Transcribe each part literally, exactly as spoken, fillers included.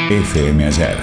F M Ayer.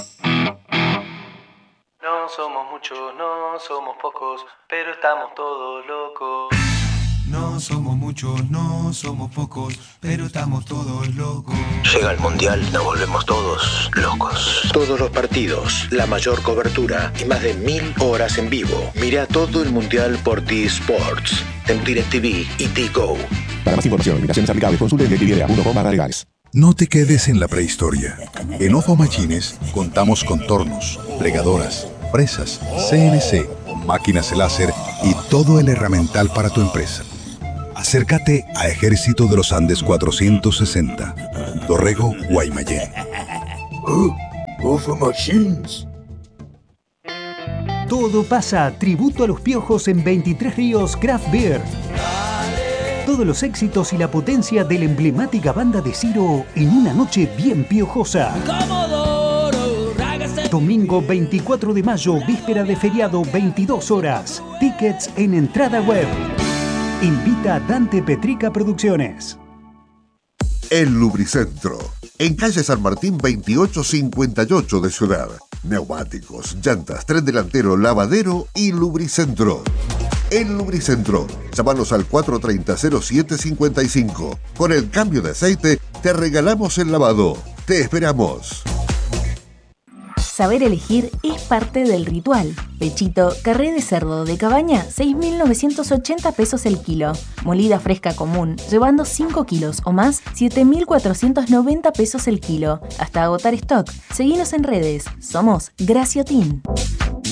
No somos muchos, no somos pocos, pero estamos todos locos. No somos muchos, no somos pocos, pero estamos todos locos. Llega el Mundial, nos volvemos todos locos. Todos los partidos, la mayor cobertura y más de mil horas en vivo. Mira todo el Mundial por T-Sports, en DirecTV y T-Go. Para más información y limitaciones aplicables, consulte DirecTV punto com barra legales. No te quedes en la prehistoria. En Ofo Machines contamos con tornos, plegadoras, presas, C N C, máquinas láser y todo el herramental para tu empresa. Acércate a Ejército de los Andes cuatrocientos sesenta, Dorrego, Guaymallén. Oh, Ofo Machines. Todo pasa, tributo a los piojos en veintitrés Ríos Craft Beer. Todos los éxitos y la potencia de la emblemática banda de Ciro en una noche bien piojosa. Domingo veinticuatro de mayo, víspera de feriado, veintidós horas. Tickets en entrada web. Invita a Dante Petrica Producciones. El Lubricentro, en calle San Martín veintiocho cincuenta y ocho de Ciudad. Neumáticos, llantas, tren delantero, lavadero y Lubricentro. El Lubricentro. Llámanos al cuatro tres cero cero siete cinco cinco. Con el cambio de aceite te regalamos el lavado. Te esperamos. Saber elegir es parte del ritual. Pechito, carré de cerdo de cabaña, seis mil novecientos ochenta pesos el kilo. Molida fresca común, llevando cinco kilos o más, siete mil cuatrocientos noventa pesos el kilo. Hasta agotar stock. Seguinos en redes. Somos Graciotin.